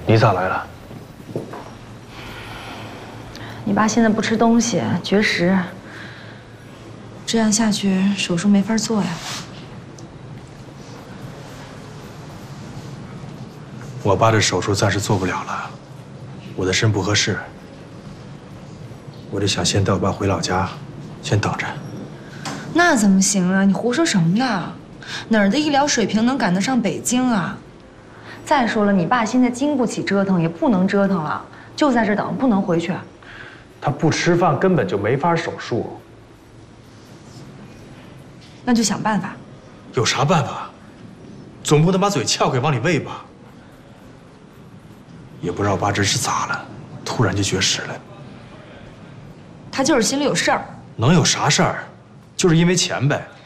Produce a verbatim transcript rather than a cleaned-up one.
你咋来了？ 你爸现在不吃东西，绝食，这样下去手术没法做呀。 我爸这手术暂时做不了了，我的肾不合适，我就想先带我爸回老家，先等着。 那怎么行啊？你胡说什么呢？哪儿的医疗水平能赶得上北京啊？再说了，你爸现在经不起折腾，也不能折腾了，就在这等，不能回去。 他不吃饭根本就没法手术。 那就想办法。 有啥办法？总不能把嘴撬开往里喂吧？也不知道我爸这是咋了，突然就绝食了。 他就是心里有事儿。 能有啥事儿？就是因为钱呗。